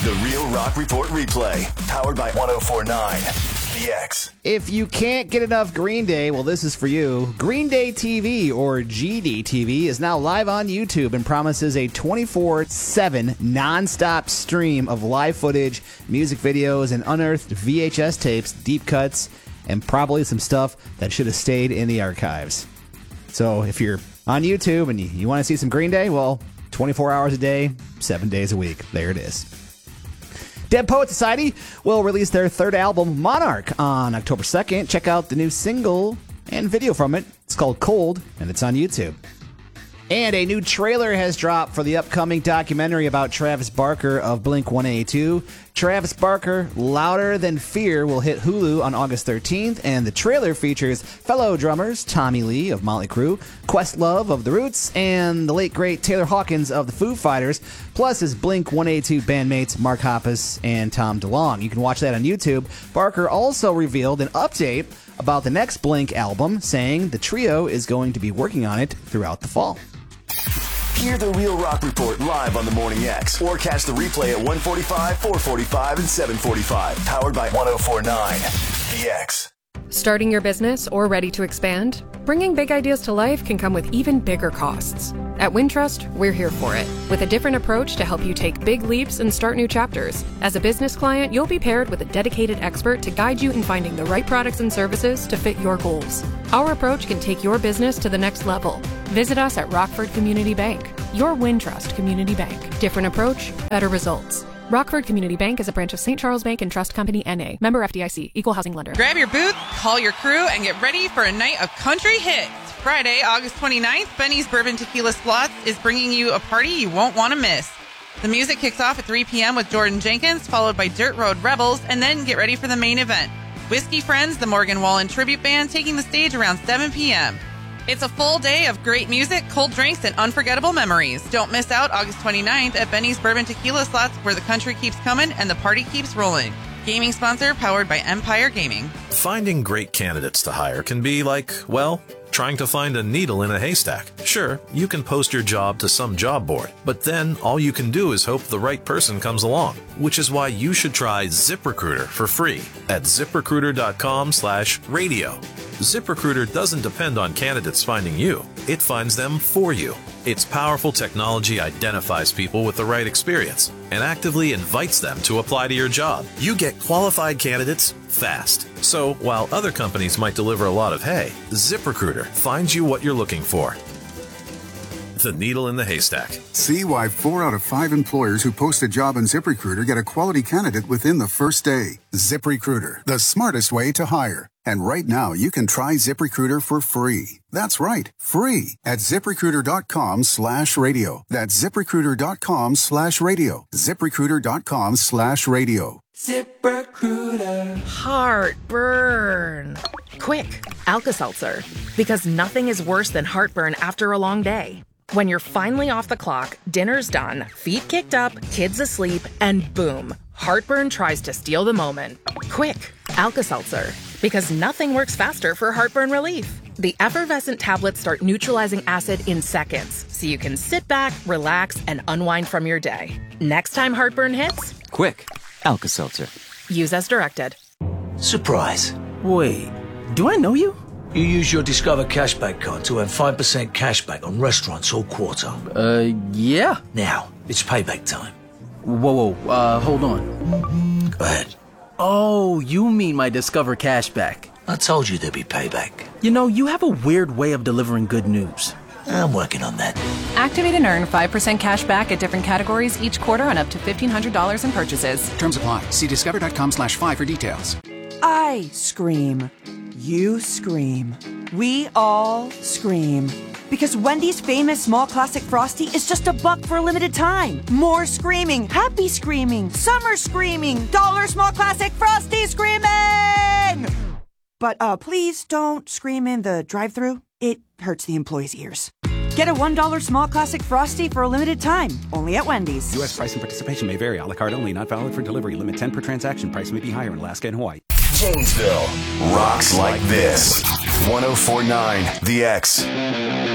The Real Rock Report replay, powered by 104.9 The X. If you can't get enough Green Day, well, this is for you. Green Day TV, or GDTV, is now live on YouTube and promises a 24/7 non-stop stream of live footage, music videos, and unearthed VHS tapes, deep cuts, and probably some stuff that should have stayed in the archives. So if you're on YouTube and you want to see some Green Day, well, 24 hours a day, 7 days a week. There it is. Dead Poet Society will release their third album, Monarch, on October 2nd. Check out the new single and video from it. It's called Cold, and it's on YouTube. And a new trailer has dropped for the upcoming documentary about Travis Barker of Blink-182. Travis Barker, Louder Than Fear, will hit Hulu on August 13th, and the trailer features fellow drummers Tommy Lee of Motley Crue, Questlove of The Roots, and the late great Taylor Hawkins of the Foo Fighters, plus his Blink-182 bandmates Mark Hoppus and Tom DeLonge. You can watch that on YouTube. Barker also revealed an update about the next Blink album, saying the trio is going to be working on it throughout the fall. Hear the Real Rock Report live on the Morning X, or catch the replay at 1:45, 4:45, and 7:45. Powered by 104.9 The X. Starting your business or ready to expand? Bringing big ideas to life can come with even bigger costs. At Wintrust, we're here for it, with a different approach to help you take big leaps and start new chapters. As a business client, you'll be paired with a dedicated expert to guide you in finding the right products and services to fit your goals. Our approach can take your business to the next level. Visit us at Rockford Community Bank, your Wintrust Community Bank. Different approach, better results. Rockford Community Bank is a branch of St. Charles Bank and Trust Company, N.A. Member FDIC, Equal Housing Lender. Grab your booth, call your crew, and get ready for a night of country hits. Friday, August 29th, Benny's Bourbon Tequila Slots is bringing you a party you won't want to miss. The music kicks off at 3 p.m. with Jordan Jenkins, followed by Dirt Road Rebels, and then get ready for the main event. Whiskey Friends, the Morgan Wallen Tribute Band, taking the stage around 7 p.m. It's a full day of great music, cold drinks, and unforgettable memories. Don't miss out August 29th at Benny's Bourbon Tequila Slots, where the country keeps coming and the party keeps rolling. Gaming sponsor powered by Empire Gaming. Finding great candidates to hire can be like, well, trying to find a needle in a haystack. Sure, you can post your job to some job board, but then all you can do is hope the right person comes along, which is why you should try ZipRecruiter for free at ZipRecruiter.com/radio. ZipRecruiter doesn't depend on candidates finding you. It finds them for you. Its powerful technology identifies people with the right experience and actively invites them to apply to your job. You get qualified candidates fast. So while other companies might deliver a lot of hay, ZipRecruiter finds you what you're looking for. The needle in the haystack. See why 4 out of 5 employers who post a job on ZipRecruiter get a quality candidate within the first day. ZipRecruiter, the smartest way to hire. And right now, you can try ZipRecruiter for free. That's right, free at ZipRecruiter.com/radio. That's ZipRecruiter.com/radio. ZipRecruiter.com/radio. ZipRecruiter. Heartburn. Quick, Alka-Seltzer. Because nothing is worse than heartburn after a long day. When you're finally off the clock, dinner's done, feet kicked up, kids asleep, and boom, heartburn tries to steal the moment. Quick, Alka-Seltzer. Because nothing works faster for heartburn relief. The effervescent tablets start neutralizing acid in seconds, so you can sit back, relax, and unwind from your day. Next time heartburn hits, quick, Alka-Seltzer. Use as directed. Surprise. Wait, do I know you? You use your Discover Cashback card to earn 5% cashback on restaurants all quarter. Yeah. Now, it's payback time. Whoa, hold on. Go ahead. Oh, you mean my Discover Cashback. I told you there'd be payback. You know, you have a weird way of delivering good news. I'm working on that. Activate and earn 5% cash back at different categories each quarter on up to $1,500 in purchases. Terms apply. See discover.com/5 for details. I scream. You scream. We all scream. Because Wendy's famous small classic Frosty is just $1 for a limited time. More screaming, happy screaming, summer screaming, dollar small classic Frosty screaming! But please don't scream in the drive-thru. It hurts the employees' ears. Get a $1 small classic Frosty for a limited time, only at Wendy's. U.S. price and participation may vary. A la carte only, not valid for delivery. Limit 10 per transaction. Price may be higher in Alaska and Hawaii. Janesville rocks like this. 104.9 The X.